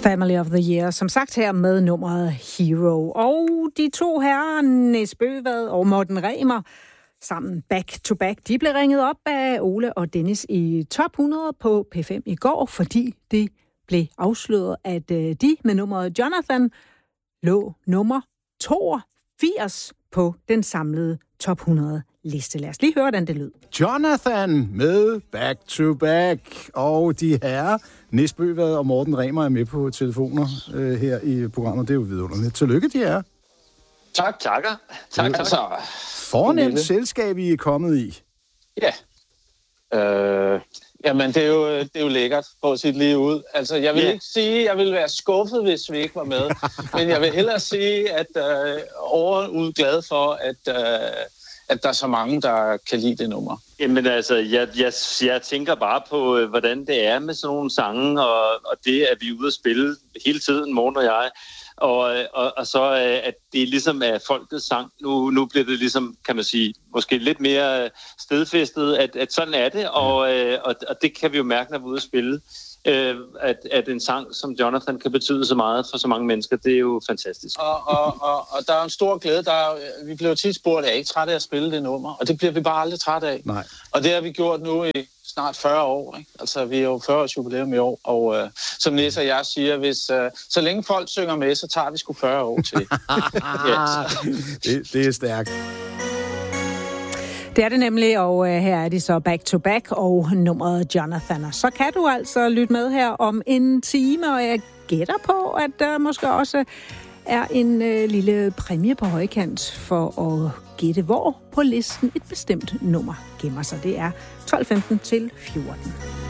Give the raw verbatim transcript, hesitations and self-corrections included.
Family of the Year, som sagt her med nummeret Hero. Og de to herrer, Nis Bøvad og Morten Remer, sammen back to back, de blev ringet op af Ole og Dennis i top hundrede på P fem i går, fordi det blev afsløret, at de med nummeret Jonathan lå nummer toogfirs på den samlede top hundrede liste. Lad os lige høre, hvordan det lød. Jonathan med Back to Back, og de herrer, Nis Bøvad og Morten Remer er med på telefoner øh, her i programmet. Det er jo vidunderligt. Tillykke, de er. Tak, takker. Tak, tak. Altså, fornemt selskab, I er kommet i. Ja. Øh, jamen, det er, jo, det er jo lækkert på at sige lige ud. Altså, jeg vil yeah. ikke sige, at jeg ville være skuffet, hvis vi ikke var med. Men jeg vil hellere sige, at øh, overud glad for, at, øh, at der er så mange, der kan lide det nummer. Jamen altså, jeg, jeg, jeg tænker bare på, hvordan det er med sådan nogle sange, og, og det, at vi er ude at spille hele tiden, Morten og jeg. Og, og, og så at det ligesom er folkets sang. Nu, nu bliver det ligesom, kan man sige, måske lidt mere stedfæstet, at, at sådan er det, og, og, og det kan vi jo mærke, når vi er ude at spille. At, at en sang som Jonathan kan betyde så meget for så mange mennesker, det er jo fantastisk. Og, og, og, og der er en stor glæde. Der er, vi bliver tit spurgt, at jeg er ikke træt af at spille det nummer, og det bliver vi bare aldrig træt af. Nej. Og det har vi gjort nu i snart fyrre år. Ikke? Altså, vi er jo fyrre års jubilæum i år, og øh, som Nis og jeg siger, hvis, øh, så længe folk synger med, så tager vi sgu fyrre år til. yes. det, det er stærkt. Det er det nemlig, og øh, her er de så back to back og nummeret Jonathan. Så kan du altså lytte med her om en time, og jeg gætter på, at der måske også er en øh, lille præmie på højkant for at gætte, hvor på listen et bestemt nummer gemmer sig. Det er tolv femten til fjorten.